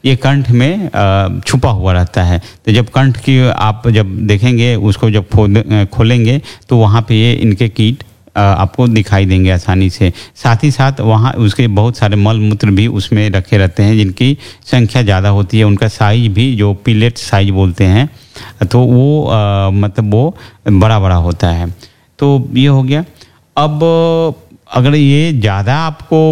ये कंठ में छुपा हुआ रहता है। तो जब कंठ की आप जब देखेंगे उसको जब खोलेंगे तो वहाँ पे ये इनके कीट आपको दिखाई देंगे आसानी से। साथ ही साथ वहाँ उसके बहुत सारे मल मूत्र भी उसमें रखे रहते हैं जिनकी संख्या ज़्यादा होती है। उनका साइज भी जो पिलेट साइज बोलते हैं तो वो मतलब वो बड़ा बड़ा होता है। तो ये हो गया। अब अगर ये ज़्यादा आपको